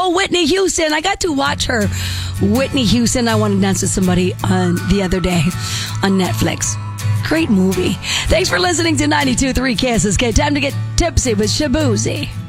Oh, Whitney Houston. I got to watch her. Whitney Houston. I wanted to dance with somebody the other day on Netflix. Great movie. Thanks for listening to 92.3 KSSK. Time to get tipsy with Shabuzi.